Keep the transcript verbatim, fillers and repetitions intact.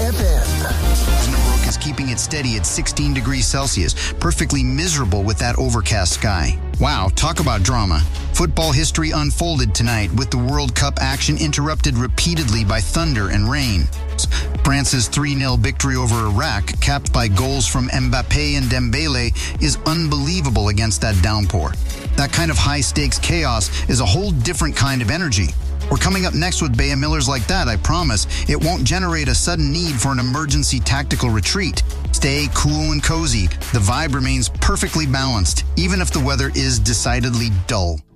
F M. Innsbruck is keeping it steady at sixteen degrees Celsius, perfectly miserable with that overcast sky. Wow, talk about drama. Football history unfolded tonight with the World Cup action interrupted repeatedly by thunder and rain. France's three nil victory over Iraq, capped by goals from Mbappe and Dembele, is unbelievable against that downpour. That kind of high-stakes chaos is a whole different kind of energy. We're coming up next with Bea Millers like that, I promise. It won't generate a sudden need for an emergency tactical retreat. Stay cool and cozy. The vibe remains perfectly balanced, even if the weather is decidedly dull.